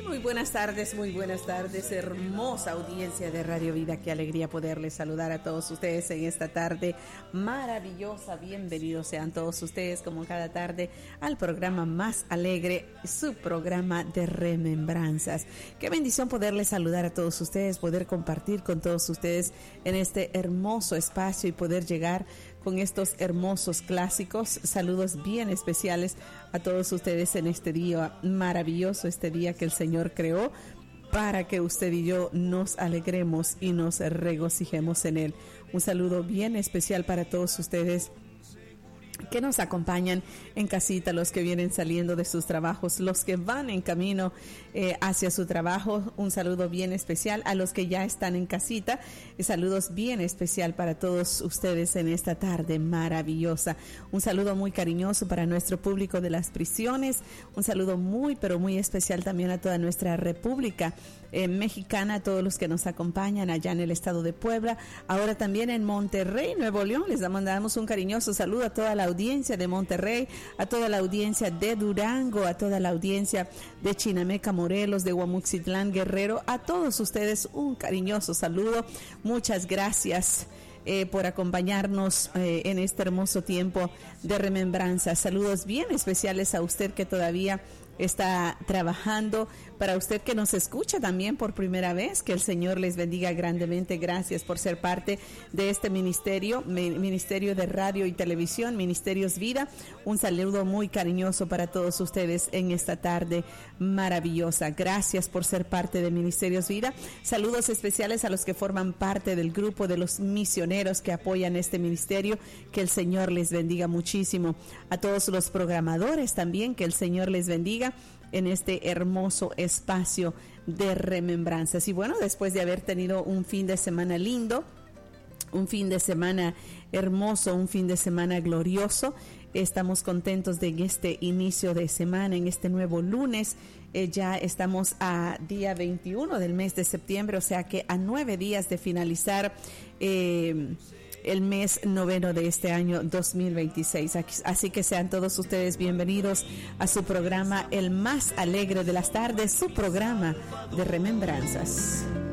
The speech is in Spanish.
Muy buenas tardes, hermosa audiencia de Radio Vida. Qué alegría poderles saludar a todos ustedes en esta tarde maravillosa. Bienvenidos sean todos ustedes, como cada tarde, al programa más alegre, su programa de remembranzas. Qué bendición poderles saludar a todos ustedes, poder compartir con todos ustedes en este hermoso espacio y poder llegar con estos hermosos clásicos. Saludos bien especiales a todos ustedes en este día maravilloso, este día que el Señor creó para que usted y yo nos alegremos y nos regocijemos en él. Un saludo bien especial para todos ustedes que nos acompañan en casita, los que vienen saliendo de sus trabajos, los que van en camino hacia su trabajo. Un saludo bien especial a los que ya están en casita. Saludos bien especial para todos ustedes en esta tarde maravillosa. Un saludo muy cariñoso para nuestro público de las prisiones. Un saludo muy, pero muy especial también a toda nuestra República Mexicana, a todos los que nos acompañan allá en el estado de Puebla, ahora también en Monterrey, Nuevo León. Les mandamos un cariñoso saludo a toda la audiencia de Monterrey, a toda la audiencia de Durango, a toda la audiencia de Chinameca, Morelos, de Guamuxitlán, Guerrero. A todos ustedes un cariñoso saludo. Muchas gracias por acompañarnos en este hermoso tiempo de remembranza. Saludos bien especiales a usted que todavía está trabajando, para usted que nos escucha también por primera vez, que el Señor les bendiga grandemente. Gracias por ser parte de este ministerio de radio y televisión, Ministerios Vida. Un saludo muy cariñoso para todos ustedes en esta tarde maravillosa. Gracias por ser parte de Ministerios Vida. Saludos especiales a los que forman parte del grupo de los misioneros que apoyan este ministerio, que el Señor les bendiga muchísimo. A todos los programadores también, que el Señor les bendiga en este hermoso espacio de remembranzas. Y bueno, después de haber tenido un fin de semana lindo, un fin de semana hermoso, un fin de semana glorioso, estamos contentos de este inicio de semana, en este nuevo lunes. Ya estamos a día 21 del mes de septiembre, o sea que a 9 días de finalizar el mes noveno de este año 2026. Así que sean todos ustedes bienvenidos a su programa, el más alegre de las tardes, su programa de remembranzas.